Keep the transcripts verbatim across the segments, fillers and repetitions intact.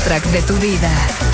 soundtrack de tu vida.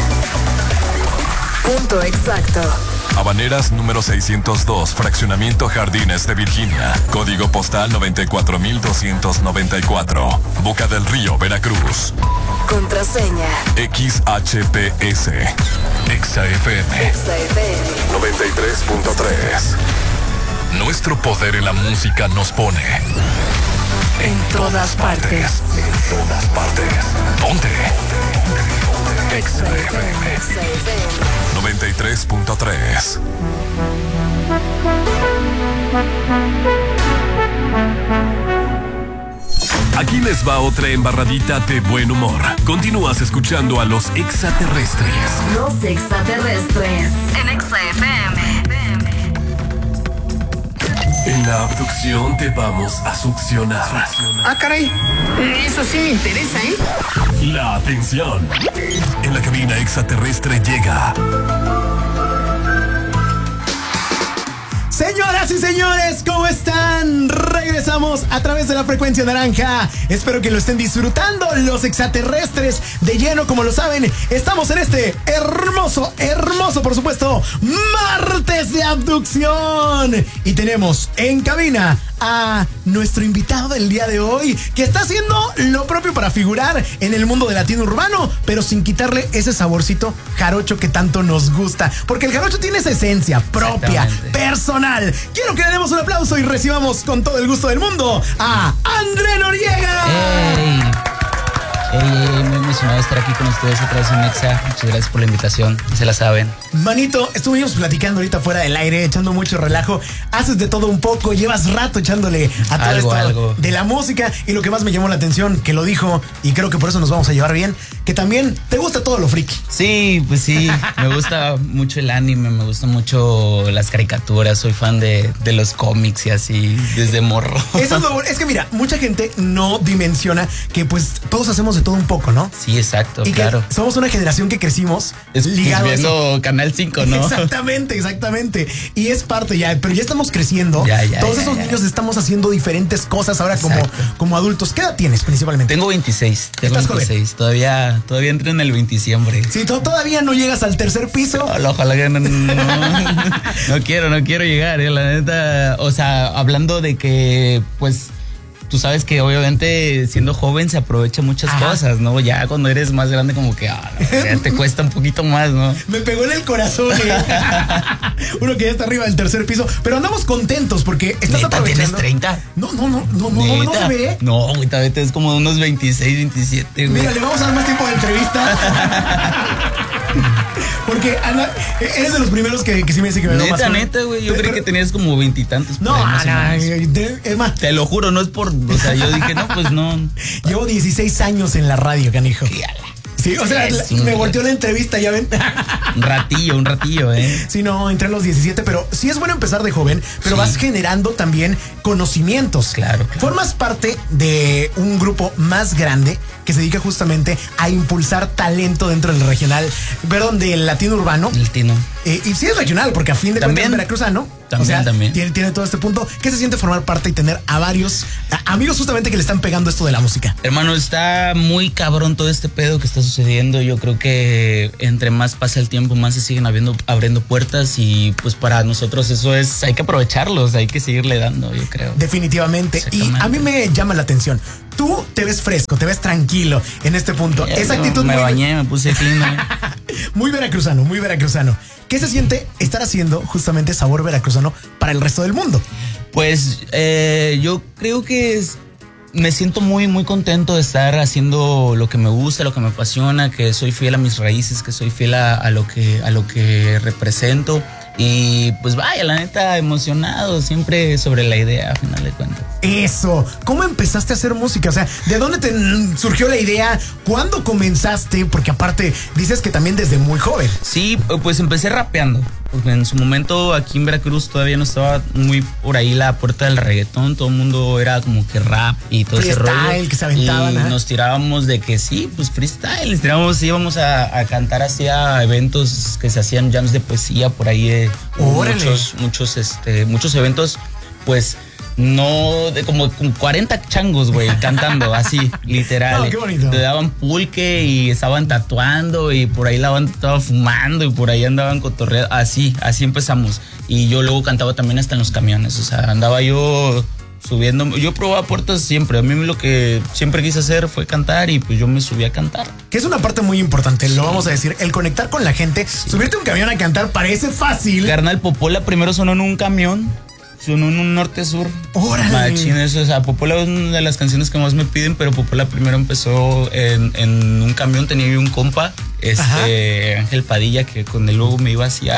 Punto exacto. Habaneras número seiscientos dos, Fraccionamiento Jardines de Virginia. Código postal noventa y cuatro mil doscientos noventa y cuatro. Boca del Río, Veracruz. Contraseña X H P S. Exa F M. Exa F M noventa y tres punto tres. Nuestro poder en la música nos pone en todas partes. En todas partes. Ponte. Exa F M noventa y tres punto tres. Aquí les va otra embarradita de buen humor. Continúas escuchando a los extraterrestres. Los extraterrestres en Exa F M. En la abducción te vamos a succionar. Ah, caray. Eso sí me interesa, ¿eh? La atención. En la cabina extraterrestre llega. Señoras y señores, ¿cómo están? Regresamos a través de la frecuencia naranja. Espero que lo estén disfrutando los extraterrestres de lleno, como lo saben. Estamos en este hermoso, hermoso, por supuesto, martes de abducción. Y tenemos en cabina a nuestro invitado del día de hoy, que está haciendo lo propio para figurar en el mundo del latino urbano, pero sin quitarle ese saborcito jarocho que tanto nos gusta. Porque el jarocho tiene esa esencia propia, personal. Quiero que le demos un aplauso y recibamos con todo el gusto del mundo a André Noriega. ¡Ey! Ey, muy emocionado de estar aquí con ustedes otra vez en Exa. Muchas gracias por la invitación, se la saben. Manito, estuvimos platicando ahorita fuera del aire, echando mucho relajo. Haces de todo un poco, llevas rato echándole a todo algo, esto algo. de la música. Y lo que más me llamó la atención, que lo dijo, y creo que por eso nos vamos a llevar bien, que también te gusta todo lo friki. Sí, pues sí, me gusta mucho el anime, me gustan mucho las caricaturas, soy fan de, de los cómics y así, desde morro. Eso es lo bueno. Es que mira, mucha gente no dimensiona que pues todos hacemos de todo un poco, ¿no? Sí, exacto, y claro. Que somos una generación que crecimos es, ligados viendo Canal cinco, ¿no? Exactamente, exactamente. Y es parte ya, pero ya estamos creciendo. Ya, ya, Todos ya, esos ya. niños estamos haciendo diferentes cosas ahora como, como adultos. ¿Qué edad tienes principalmente? Tengo veintiséis. Tengo ¿Estás veintiséis. joven? Todavía, todavía entro en el veinticiembre. Sí, tú todavía no llegas al tercer piso. Ojalá, ojalá que no, no, no quiero, no quiero llegar, eh, la neta. O sea, hablando de que, pues, tú sabes que obviamente siendo joven se aprovecha muchas Ajá. cosas, ¿no? Ya cuando eres más grande como que ah, no, ya te cuesta un poquito más, ¿no? Me pegó en el corazón, eh. Uno que ya está arriba del tercer piso, pero andamos contentos porque estás ¿Neta aprovechando. ¿Tienes treinta? No, no, no, no, no, no, no se ve. No, güey, tal vez es como de unos veintiséis, veintisiete, güey. Mira, le vamos a dar más tiempo de entrevista. Porque Ana, eres de los primeros que, que sí me dice que me veo más Neta, joven. neta, güey. Yo Pero, creí que tenías como veintitantos. No, no, es más. Te lo juro, no es por. O sea, yo dije, no, pues no. Llevo dieciséis años en la radio, canijo. Sí, o sea, sí, me sí, volteó la entrevista, ya ven. Un ratillo, un ratillo, ¿eh? Sí, no, entré a los diecisiete, pero sí es bueno empezar de joven, pero sí. Vas generando también conocimientos. Claro, claro. Formas parte de un grupo más grande que se dedica justamente a impulsar talento dentro del regional, perdón, del latino urbano. El latino. Eh, y sí es regional, porque a fin de cuentas es veracruzano. También, o sea, también. Tiene, tiene todo este punto. ¿Qué se siente formar parte y tener a varios a, amigos justamente que le están pegando esto de la música? Hermano, está muy cabrón todo este pedo que está sucediendo. Yo creo que entre más pasa el tiempo, más se siguen abriendo, abriendo puertas y pues para nosotros eso es, hay que aprovecharlos, hay que seguirle dando, yo creo. Definitivamente. Y a mí me llama la atención. Tú te ves fresco, te ves tranquilo en este punto. Yeah, Esa actitud me muy... bañé, me puse clima. Muy veracruzano, muy veracruzano. ¿Qué se siente estar haciendo justamente sabor veracruzano para el resto del mundo? Pues eh, yo creo que es, me siento muy, muy contento de estar haciendo lo que me gusta, lo que me apasiona, que soy fiel a mis raíces, que soy fiel a, a lo que, a lo que represento. Y pues vaya, la neta, emocionado siempre sobre la idea, a final de cuentas. Eso, ¿cómo empezaste a hacer música? O sea, ¿de dónde te surgió la idea? ¿Cuándo comenzaste? Porque aparte dices que también desde muy joven. Sí, pues empecé rapeando. Porque en su momento aquí en Veracruz todavía no estaba muy por ahí la puerta del reggaetón. Todo el mundo era como que rap y todo ese rollo. Freestyle, que se aventaban. Y ¿eh? nos tirábamos de que sí, pues freestyle. Nos tirábamos, íbamos a, a cantar hacia eventos que se hacían jams de poesía por ahí. Eh, muchos, muchos, este, muchos eventos, pues No, de como con cuarenta changos, güey, cantando así, literal. No, qué bonito. Te daban pulque y estaban tatuando y por ahí la banda estaba fumando y por ahí andaban cotorreando. Así, así empezamos. Y yo luego cantaba también hasta en los camiones, o sea, andaba yo subiendo. Yo probaba puertas siempre. A mí lo que siempre quise hacer fue cantar y pues yo me subí a cantar. Que es una parte muy importante, lo vamos a decir. El conectar con la gente, sí. Subirte a un camión a cantar parece fácil. Carnal, Popola primero sonó en un camión. Sonó en un norte-sur. ¡Órale! Machín, eso, o sea, Popola es una de las canciones que más me piden, pero Popola primero empezó en, en un camión. Tenía yo un compa, este, Ángel Padilla, que con él luego me iba hacia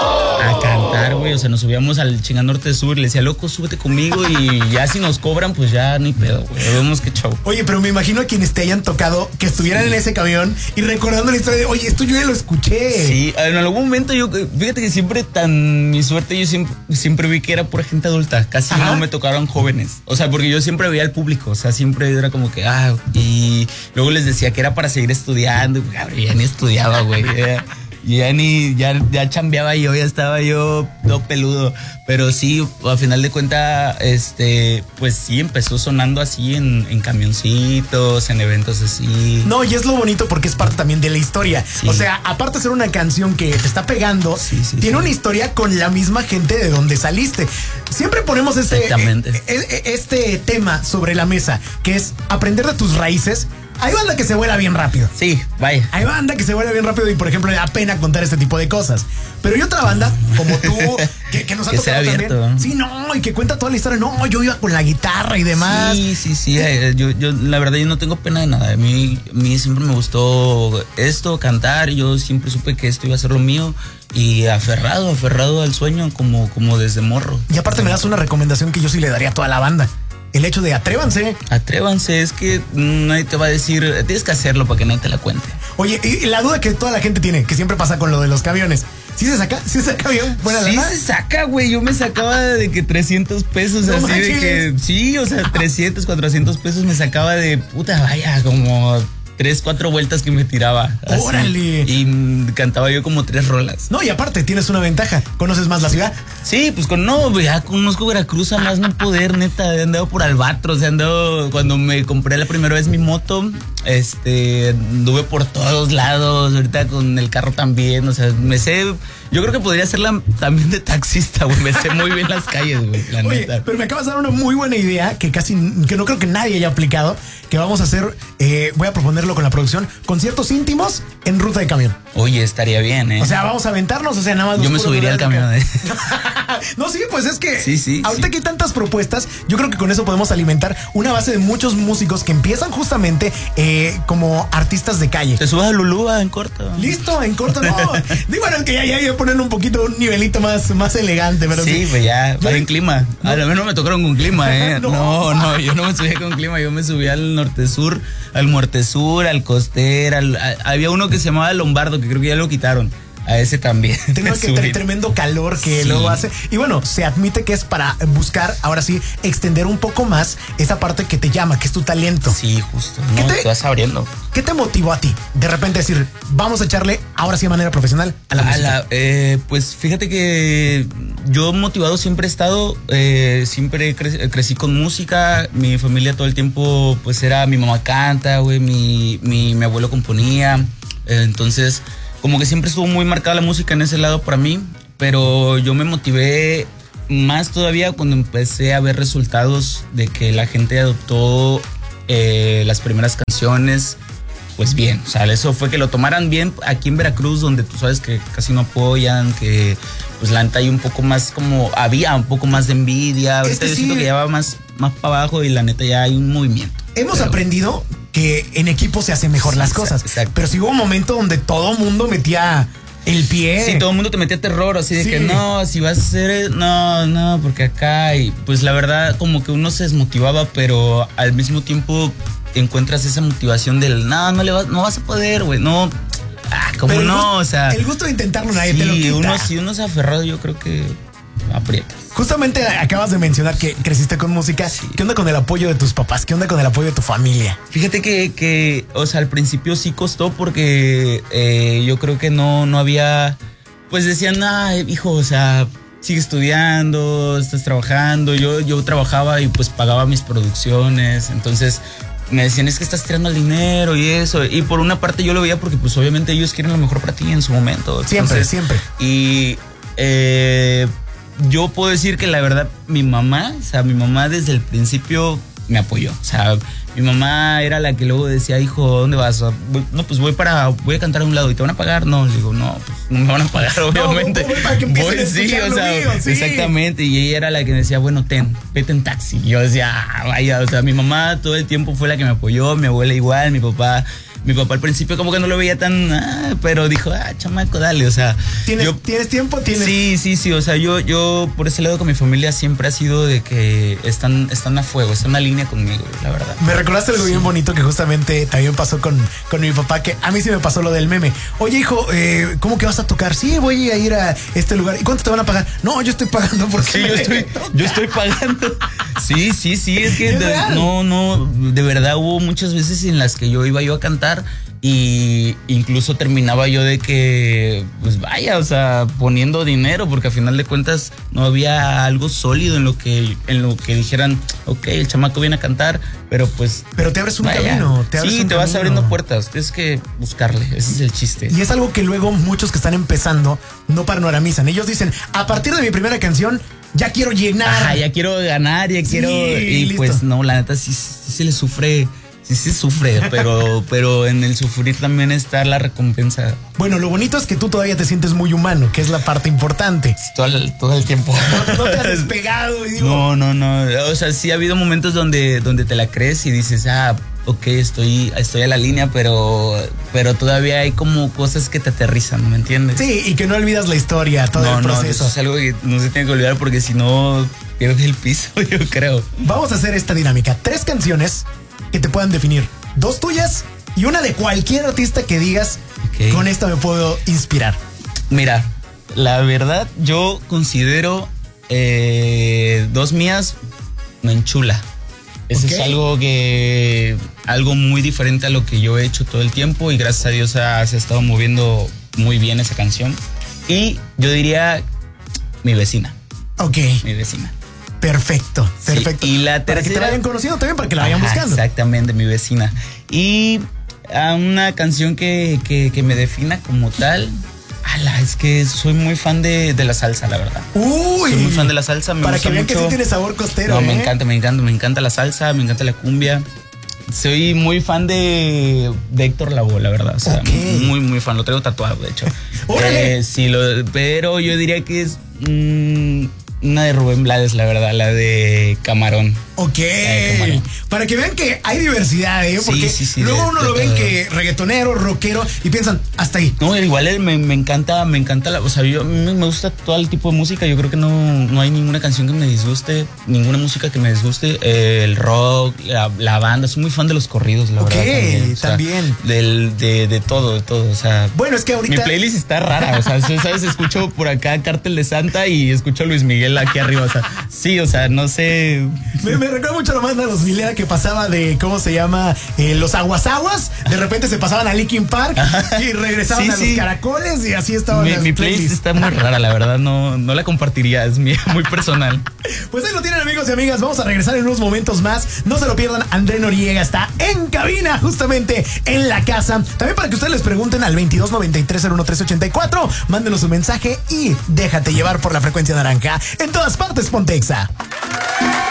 a cantar, güey. O sea, nos subíamos al Chinga Norte-Sur y le decía, loco, súbete conmigo y ya si nos cobran, pues ya ni pedo, güey. Vemos qué show. Oye, pero me imagino a quienes te hayan tocado que estuvieran sí. en ese camión y recordando la historia de, oye, esto yo ya lo escuché. Sí, en algún momento yo, fíjate que siempre tan mi suerte, yo siempre, siempre vi que era pura gente adulta. Casi Ajá. no me tocaron jóvenes. O sea, porque yo siempre veía al público. O sea, siempre era como que, ah, y luego les decía que era para seguir estudiando. Y, cabrón, ya ni estudiaba, güey. Ya, ya ni, ya, ya chambeaba yo, ya estaba yo todo peludo. Pero sí, a final de cuentas, este, pues sí, empezó sonando así en, en camioncitos, en eventos así. No, y es lo bonito porque es parte también de la historia. Sí. O sea, aparte de ser una canción que te está pegando, sí, sí, tiene sí. una historia con la misma gente de donde saliste. Siempre ponemos este, eh, este tema sobre la mesa, que es aprender de tus raíces. Hay banda que se vuela bien rápido. Sí, vaya. Hay banda que se vuela bien rápido y, por ejemplo, le da pena contar este tipo de cosas. Pero hay otra banda, como tú, que, que nos ha que tocado sea abierto. También. Sí, no, y que cuenta toda la historia. No, yo iba con la guitarra y demás. Sí, sí, sí. Eh, yo, yo, la verdad, yo no tengo pena de nada. A mí, a mí siempre me gustó esto, cantar. Yo siempre supe que esto iba a ser lo mío. Y aferrado, aferrado al sueño, como, como desde morro. Y aparte me das una recomendación que yo sí le daría a toda la banda. El hecho de atrévanse. Atrévanse, es que nadie te va a decir, tienes que hacerlo para que nadie te la cuente. Oye, y la duda que toda la gente tiene, que siempre pasa con lo de los camiones. ¿Sí se saca? ¿Sí se saca bien? Buena sí lana. Se saca, güey. Yo me sacaba de que trescientos pesos, no así manches. De que, sí, o sea, trescientos, cuatrocientos pesos me sacaba de puta, vaya, como tres, cuatro vueltas que me tiraba. Así. ¡Órale! Y cantaba yo como tres rolas. No, y aparte tienes una ventaja. ¿Conoces más la ciudad? Sí, pues con no, ya conozco Veracruz a más no poder, neta. He andado por Albatros, he andado. Cuando me compré la primera vez mi moto, este, anduve por todos lados. Ahorita con el carro también, o sea, me sé. Yo creo que podría hacerla también de taxista, güey. Me sé muy bien las calles, güey, la Oye, neta. Pero me acabas de dar una muy buena idea que casi, que no creo que nadie haya aplicado, que vamos a hacer, eh, voy a proponerlo con la producción, conciertos íntimos en ruta de camión. Oye, estaría bien, ¿eh? O sea, vamos a aventarnos, o sea, nada más. Yo me subiría al camión, ¿eh? No, sí, pues es que sí, sí, ahorita sí. que hay tantas propuestas, yo creo que con eso podemos alimentar una base de muchos músicos que empiezan justamente eh, como artistas de calle. Te subas a Lulúa en corto. Listo, en corto, no. Digo, bueno, que ya, ya, ya ponen un poquito, un nivelito más, más elegante, pero sí. Sí, pues ya, va en clima. No. A lo menos me tocaron con clima, ¿eh? no. no, no, yo no me subía con clima, yo me subía al norte sur, al muerte sur, al costera, al, a, había uno que se llamaba Lombardo, que creo que ya lo quitaron. A ese también. Tengo que tener tremendo calor que sí. Luego hace. Y bueno, se admite que es para buscar, ahora sí, extender un poco más esa parte que te llama, que es tu talento. Sí, justo. No, te, te vas abriendo. ¿Qué te motivó a ti? De repente decir, vamos a echarle ahora sí de manera profesional a la a música. La, eh, pues fíjate que yo motivado siempre he estado, eh, siempre cre crecí con música. Mi familia todo el tiempo, pues era, mi mamá canta, güey, mi, mi, mi abuelo componía. Eh, entonces... Como que siempre estuvo muy marcada la música en ese lado para mí, pero yo me motivé más todavía cuando empecé a ver resultados de que la gente adoptó eh, las primeras canciones, pues bien. O sea, eso fue que lo tomaran bien aquí en Veracruz, donde tú sabes que casi no apoyan, que pues la neta hay un poco más como, había un poco más de envidia. Ahorita yo siento que ya va más, más para abajo y la neta ya hay un movimiento. Hemos pero... aprendido que en equipo se hacen mejor sí, las cosas. Exacto. Pero sí hubo un momento donde todo mundo metía el pie. Sí, todo el mundo te metía terror, así de sí. que no, si vas a hacer, no, no, porque acá, y pues la verdad como que uno se desmotivaba, pero al mismo tiempo encuentras esa motivación del, no, no le vas, no vas a poder, güey, no, ah, como no, gusto, o sea. El gusto de intentarlo nadie sí, te lo quita. Uno, si uno se ha aferrado, yo creo que aprieta. Justamente acabas de mencionar que creciste con música. Sí. ¿Qué onda con el apoyo de tus papás? ¿Qué onda con el apoyo de tu familia? Fíjate que, que o sea, al principio sí costó porque eh, yo creo que no, no había, pues decían, ah, hijo, o sea, sigue estudiando, estás trabajando. Yo, yo trabajaba y pues pagaba mis producciones. Entonces me decían, es que estás tirando el dinero y eso. Y por una parte yo lo veía porque pues obviamente ellos quieren lo mejor para ti en su momento. Siempre, Entonces, siempre. Y eh, yo puedo decir que la verdad, mi mamá, o sea, mi mamá desde el principio me apoyó. O sea, mi mamá era la que luego decía, hijo, ¿dónde vas? Voy, no, pues voy para, voy a cantar a un lado y te van a pagar. No, le digo, no, pues no me van a pagar, obviamente. No, voy para que voy, a sí, o sea, mío, sí. exactamente. Y ella era la que me decía, bueno, ten, vete en taxi. Y yo decía, ah, vaya, o sea, mi mamá todo el tiempo fue la que me apoyó, mi abuela igual, mi papá. Mi papá al principio como que no lo veía tan, ah, pero dijo, ah, chamaco, dale, o sea. ¿Tienes, yo, ¿tienes tiempo? ¿Tienes? Sí, sí, sí, o sea, yo, yo por ese lado con mi familia siempre ha sido de que están, están a fuego, están en una línea conmigo, la verdad. Me recordaste algo sí. bien bonito que justamente también pasó con, con mi papá, que a mí sí me pasó lo del meme. Oye, hijo, eh, ¿cómo que vas a tocar? Sí, voy a ir a este lugar. ¿Y cuánto te van a pagar? No, yo estoy pagando porque sí, yo estoy, yo estoy pagando. Sí, sí, sí, es que ¿Es de, no, no, de verdad hubo muchas veces en las que yo iba yo a cantar y incluso terminaba yo de que, pues vaya, o sea, poniendo dinero, porque al final de cuentas no había algo sólido en lo que, en lo que dijeran, ok, el chamaco viene a cantar, pero pues. Pero te abres un vaya. camino. Te abres sí, un te camino. vas abriendo puertas, tienes que buscarle, ese es el chiste. Y es algo que luego muchos que están empezando no panoramizan. Ellos dicen, a partir de mi primera canción, ya quiero llenar. Ajá, ya quiero ganar, ya sí, quiero. Y listo. pues no, la neta sí, sí se le sufre. Sí, sí sufre, pero, pero en el sufrir también está la recompensa. Bueno, lo bonito es que tú todavía te sientes muy humano, que es la parte importante. Todo el, todo el tiempo. No, no te has despegado. Y digo, no, no, no. O sea, sí ha habido momentos donde, donde te la crees y dices, ah, ok, estoy, estoy a la línea, pero, pero todavía hay como cosas que te aterrizan, ¿me entiendes? Sí, y que no olvidas la historia, todo no, el proceso. No, eso es algo que no se tiene que olvidar porque si no pierdes el piso, yo creo. Vamos a hacer esta dinámica. Tres canciones que te puedan definir. Dos tuyas y una de cualquier artista que digas, okay, con esta me puedo inspirar. Mira, la verdad, yo considero eh, dos mías me enchula. Eso okay. es algo que, algo muy diferente a lo que yo he hecho todo el tiempo y gracias a Dios ha, se ha estado moviendo muy bien esa canción. Y yo diría mi vecina. Ok. Mi vecina. Perfecto, perfecto. Sí, y la tercera. Para que te la hayan conocido también, para que la vayan Ajá, buscando. Exactamente, mi vecina. Y a una canción que, que, que me defina como tal. Ala, es que soy muy fan de, de la salsa, la verdad. Uy. Soy muy fan de la salsa. Me para gusta que vean mucho. que sí tiene sabor costero. No, ¿eh? me encanta, me encanta, me encanta la salsa, me encanta la cumbia. Soy muy fan de, de Héctor Lavoe, la verdad. O sea, okay. muy, muy fan. Lo traigo tatuado, de hecho. ¡Órale! Eh, sí, lo, pero yo diría que es mmm, una de Rubén Blades, la verdad, la de Camarón. Ok. De Camarón. Para que vean que hay diversidad, ¿eh? Porque sí, sí, sí, luego de, uno de lo todo. ven que reggaetonero, rockero y piensan, hasta ahí. No, igual él me, me encanta, me encanta la, o sea, yo, me, me gusta todo el tipo de música. Yo creo que no, no hay ninguna canción que me disguste, ninguna música que me disguste. Eh, el rock, la, la banda, soy muy fan de los corridos, la okay, verdad. Ok, también. O sea, también. Del, de, de todo, de todo, o sea. Bueno, es que ahorita. Mi playlist está rara, o sea, ¿sabes? Escucho por acá Cártel de Santa y escucho a Luis Miguel aquí arriba, o sea, sí, o sea, no sé. Me, me recuerda mucho a la banda Los Milera que pasaba de, ¿cómo se llama? Eh, los Aguasaguas, de repente se pasaban a Linkin Park Ajá. y regresaban sí, a sí. los Caracoles y así estaban mi, las mi playlist está muy rara, la verdad, no, no la compartiría, es muy, muy personal. Pues ahí lo tienen, amigos y amigas, vamos a regresar en unos momentos más, no se lo pierdan. André Noriega está en cabina, justamente en la casa, también para que ustedes les pregunten al veintidós noventa y tres cero uno tres ochenta y cuatro, mándenos un mensaje y déjate llevar por la frecuencia naranja, en todas partes Pontexa.